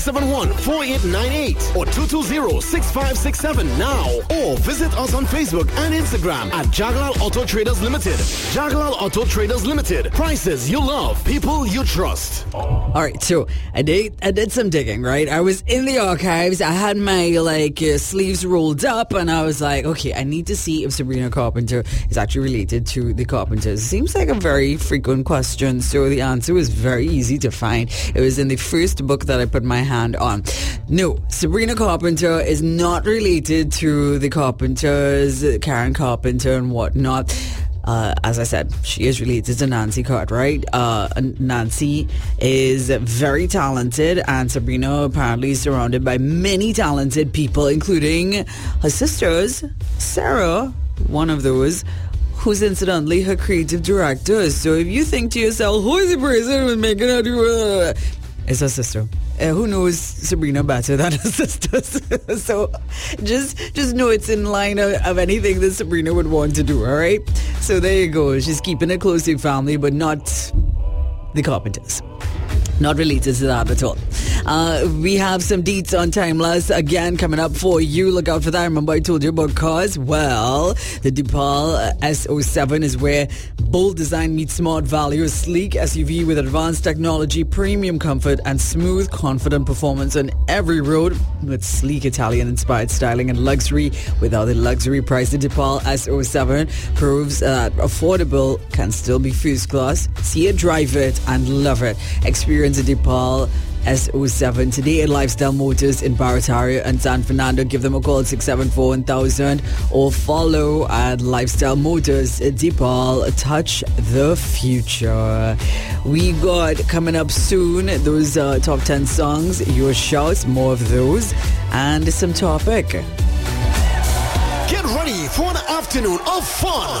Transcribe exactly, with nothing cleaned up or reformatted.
seven one, four eight nine eight or two two zero, six five six seven now. Or visit us on Facebook and Instagram at Jaglal Auto Traders Limited. Jaglal Auto Traders Limited. Prices you love, people you trust. All right, so I did I did some digging, right? I was in the archives. I had my like uh, sleeves rolled up, and I was like, okay, I need to see if Sabrina Carpenter is actually related to the Carpenters. It seems like a very frequent question, so the answer was very easy to find. It was in the first book that I put my hand on. No, Sabrina Carpenter is not related to the Carpenters, Karen Carpenter and whatnot. Uh, as I said, she is related to Nancy Cartwright. Uh, Nancy is very talented, and Sabrina apparently is surrounded by many talented people, including her sisters, Sarah, one of those, who's incidentally her creative director. So if you think to yourself, who is the person who's making her do uh, it's her sister. Uh, who knows Sabrina better than her sisters? So just just know it's in line of, of anything that Sabrina would want to do, all right? So there you go. She's keeping it close to family, but not the Carpenters. Not related to that at all. Uh, we have some deets on Timeless again coming up for you. Look out for that. Remember I told you about cars? Well, the DePaul S O seven is where bold design meets smart value. A sleek S U V with advanced technology, premium comfort, and smooth, confident performance on every road with sleek Italian-inspired styling and luxury without the luxury price. The DePaul S O seven proves that affordable can still be first class. See it, drive it, and love it. Experience the DePaul S O seven today at Lifestyle Motors in Barataria and San Fernando. Give them a call at six seven four one thousand or follow at Lifestyle Motors DePaul. Touch the future. We got coming up soon those uh, top ten songs, your shouts, more of those, and some topic. Get ready for an afternoon of fun,